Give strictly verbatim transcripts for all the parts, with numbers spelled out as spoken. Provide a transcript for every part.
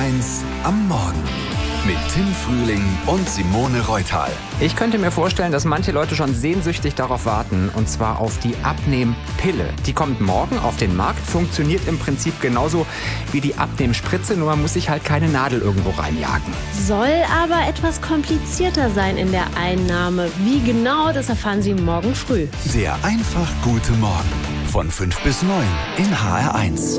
eins am Morgen mit Tim Frühling und Simone Reutal. Ich könnte mir vorstellen, dass manche Leute schon sehnsüchtig darauf warten, und zwar auf die Abnehmpille. Die kommt morgen auf den Markt, funktioniert im Prinzip genauso wie die Abnehmspritze, nur man muss sich halt keine Nadel irgendwo reinjagen. Soll aber etwas komplizierter sein in der Einnahme. Wie genau, das erfahren Sie morgen früh. Der einfach gute Morgen von fünf bis neun in H R eins.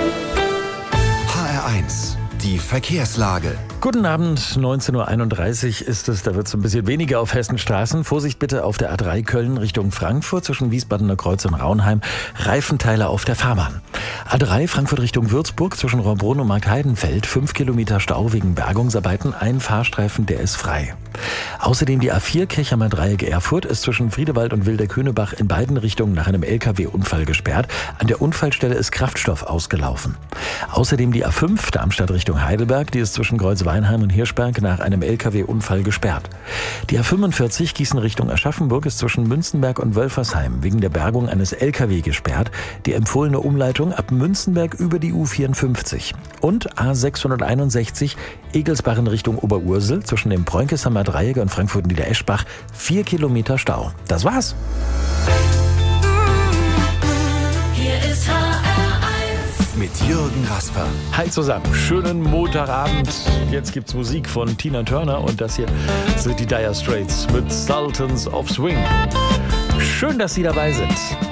H R eins, die Verkehrslage. Guten Abend, neunzehn Uhr einunddreißig ist es, da wird es ein bisschen weniger auf Hessenstraßen. Vorsicht bitte auf der A drei Köln Richtung Frankfurt zwischen Wiesbadener Kreuz und Raunheim. Reifenteile auf der Fahrbahn. A drei Frankfurt Richtung Würzburg zwischen Rohrbrunn und Markheidenfeld. Fünf Kilometer Stau wegen Bergungsarbeiten. Ein Fahrstreifen, der ist frei. Außerdem die A vier Kirchheimer Dreieck Erfurt ist zwischen Friedewald und Wildeköhnebach in beiden Richtungen nach einem L K W-Unfall gesperrt. An der Unfallstelle ist Kraftstoff ausgelaufen. Außerdem die A fünf Darmstadt Richtung Heidelberg, die ist zwischen Kreuzweinheim und Hirschberg nach einem L K W-Unfall gesperrt. Die A fünfundvierzig Gießen Richtung Aschaffenburg ist zwischen Münzenberg und Wölfersheim wegen der Bergung eines L K W gesperrt. Die empfohlene Umleitung ab Münzenberg über die U vierundfünfzig. Und A sechshunderteinundsechzig Egelsbach in Richtung Oberursel zwischen dem Preunkesheimer Dreieck und Frankfurt-Niedereschbach. Vier Kilometer Stau. Das war's. Hier ist H R eins Mit Jürgen Rasper. Hi zusammen, schönen Montagabend. Jetzt gibt's Musik von Tina Turner und das hier sind die Dire Straits mit Sultans of Swing. Schön, dass Sie dabei sind.